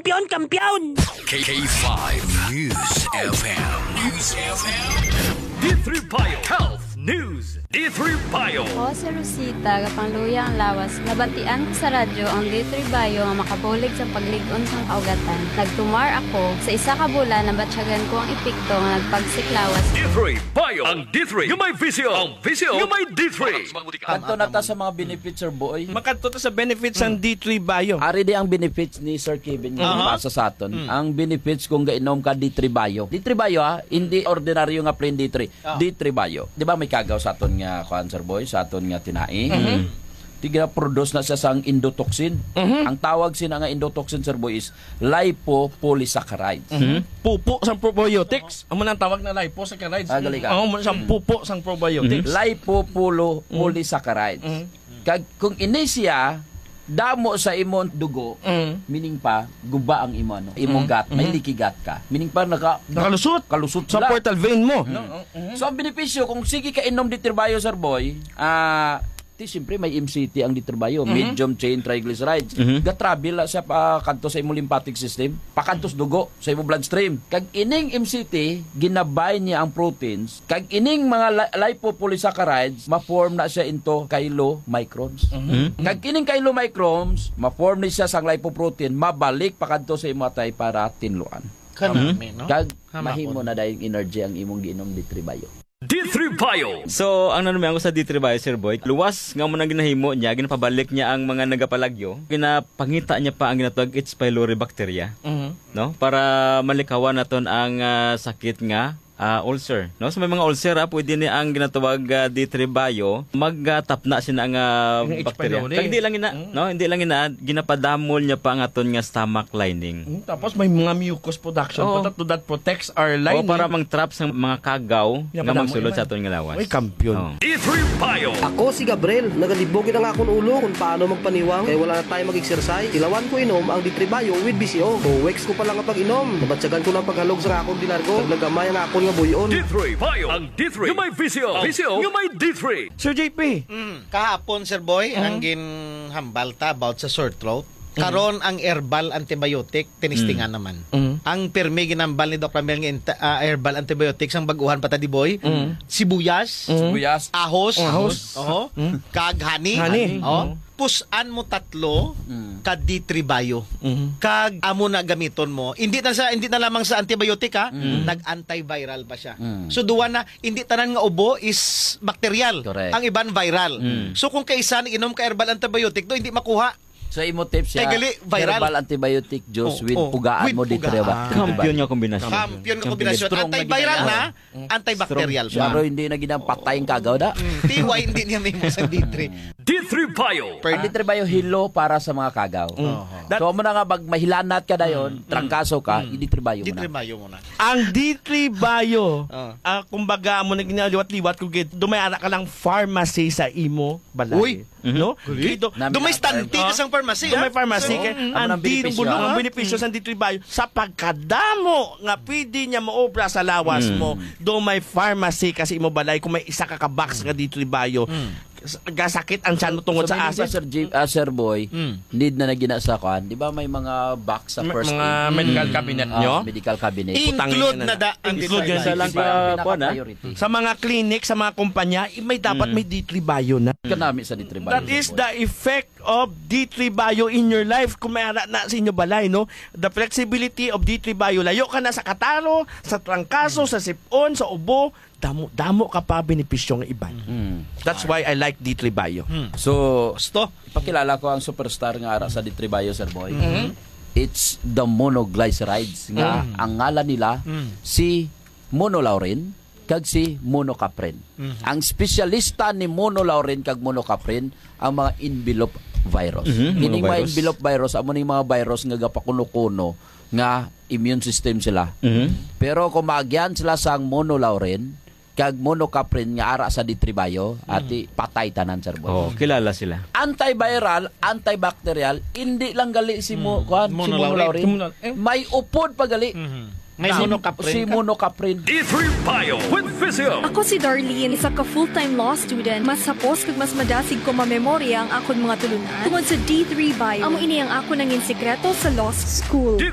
Kampiyon, kampiyon! K5 News FM. News FM. D3 Bio Health News. D3 Bio. Ako si Rosita, kapangluya ang lawas. Nabantian ko sa radyo ang D3 Bio nga makabulig sa pagligon sang kaugatan. Nagtumar ako sa isa ka bulan na batsyagan ko ang epekto nga nagpagsiklawas. D3 Bio. Ang D3 yung may visyo. Ang visyo yung may D3. Kanto na ta sa mga benefits, Sir Boy. Makanto ta sa benefits ng D3 Bio. Ari di ang benefits ni Sir Kevin nga pasa sa aton. Ang benefits kung gainom ka D3 Bio. D3 Bio hindi ordinaryo nga plain D3. D3 Bio. Di ba may kagaw sa aton nga Sir Boy, sa aton nga tinaing. Tiga produce na siya sang endotoxin. Ang tawag sina nga endotoxin, Sir Boy, is lipopolysaccharides. Pupo sang probiotics. Amo nang tawag na liposaccharides. Gali ka. Amo sang pupo sang probiotics. Lipopolysaccharides. Kag kung ini siya damo sa imong dugo, meaning pa guba ang imong imong gut, may leaky gut ka. Meaning pa Nakalusot kalusot sa sila. portal vein mo. So ang benepisyo kung sige ka inom di Bio, Sir Boy, siyempre may MCT ang ditribayo, medium chain triglycerides. Ga-travel na siya pa kanto sa imong lymphatic system, pakantos dugo sa imong bloodstream. Kag ining MCT ginabay niya ang proteins, kag ining mga lipopolysaccharides ma-form na siya into chylomicrons. Kag ining chylomicrons ma-form ni siya sang lipoprotein, mabalik pakanto sa imong atay para tinluan. No? Kag mahimo na dayong energy ang imong giinom ditribayo. D3 Bio. So, ang nanumihan ko sa D3 Bio, Sir Boy, luwas nga mo nang ginahimo niya, ginapabalik niya ang mga nagapalagyo, ginapangita niya pa ang ginatawag H. pylori bacteria, no? Para malikawan naton ang sakit nga ulcer, no? So may mga ulcer pwede ni ang ginatawag D3 Bio magtapna siya ang bacteria. Kag hindi lang ina, no? Hindi lang ina ginapadamol niya pa ang aton nga stomach lining. Tapos may mga mucus production that protects our lining. O para mang-trap sa mga kagaw nga magsulod sa aton nga lawas. Ay, kampiyon. D3 Bio. Ako si Gabriel, nagalibogin ang akong ulo kung paano magpaniwang kaya wala na tayo mag-exercise. Ilawan ko inom ang D3 Bio with BCO. O weeks ko pa lang ang pag-inom. Nabatsagan ko lang paghalog sa akong dilargo. Naglagamay ang akong nga buyon. D3 Bio. Ang D3 yung may visyo. Visyo yung may D3. Sir JP. Kahapon, Sir Boy, ang ginhambal ta about sa sore throat. Karon ang herbal antibiotic tinistingan naman. Ang permi ginambal ni Dr. Mel nga herbal antibiotics ang baguhan pa ta di boy. Sibuyas, ahos, kag honey. Pusan mo tatlo kag D3 Bio. Kag amo na gamiton mo. Hindi na lamang sa antibiotic nag-antiviral pa siya. So duwa na hindi tanan nga ubo is bacterial. Correct. Ang iban viral. So kung kaisan inom ka herbal antibiotic do hindi makuha. So imo tips siya, viral. herbal antibiotic juice with pugaan mo dito. Kampiyon nga kombinasyon. Kampiyon nga kombinasyon. Antiviral na, antibacterial pa. Pero hindi na ginapatay ang kagaw da. TY hindi niya may mo sa D3. D3 Bio. Ang D3 Bio hilo para sa mga kagaw. So mo na nga pag mahilanat ka dayon, trangkaso ka, D3 Bio mo D3 na. Bio mo na. Ang D3 Bio, kumbaga mo na ginaliwat-liwat ko gid, dumayara ka lang pharmacy sa imo balay. Uy, no? Dito, Dumay stante ka sang pharmacy. may pharmacy kay ang benepisyo, ang benepisyo sa D3 Bio sa pagkadamo nga pwede niya maobra sa lawas mo. Do may pharmacy kasi imo balay kung may isa ka box nga D3 Bio. Gasakit ang tiyan mo tungod sa acid. Sir Boy, need na nagina sa kan. Di ba may mga box sa first Mga aid? medical cabinet nyo. Medical cabinet. Include na da ang Include yan D3 sa Bio. lang Pinaka-priority. sa mga clinic, sa mga kumpanya, may dapat may D3 Bio na. Kanami sa D3 Bio. That is the effect of D3 Bio in your life. Kung may ara na sa inyo balay, no? The flexibility of D3 Bio. Layo ka na sa kataro, sa trangkaso, sa sipon, sa ubo. Damo ka pa benepisyo ng iban. That's why I like D3 Bio. So, pakilala ko ang superstar nga ara sa D3 Bio, Sir Boy. It's the monoglycerides nga ang ngalan nila si monolaurin kag si monocaprin. Ang spesyalista ni monolaurin kag monocaprin ang mga envelope virus. Meaning mga envelope virus amo ni mga virus nga gapakuno-kuno nga immune system sila. Pero kung maagyan sila sang monolaurin kag monocaprin nga ara sa D3 Bio ati patay tanan, Sir Boy. Oh, kilala sila. Antiviral, antibacterial, hindi lang gali si monolaurin. May upod pa gali. May monocaprin si ka? monocaprin. D3 Bio with Visio. Ako si Darlene, isa ka full-time law student. Mas sapos kag mas madasig ko mamemorya ang akon mga tulunan. Tungod sa D3 Bio, amo ini ang ako nangin sekreto sa law school.